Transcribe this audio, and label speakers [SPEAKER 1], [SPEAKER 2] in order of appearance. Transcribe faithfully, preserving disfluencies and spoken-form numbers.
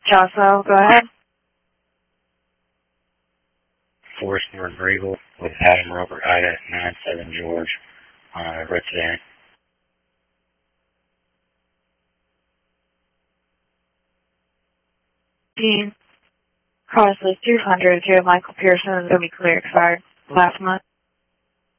[SPEAKER 1] Jocelyn, go ahead.
[SPEAKER 2] Forest North Regal with Adam Robert Ida nine seven George on a resident.
[SPEAKER 1] Dean, Crossley two hundred, Joe Michael Pearson is going to be clear expired last month.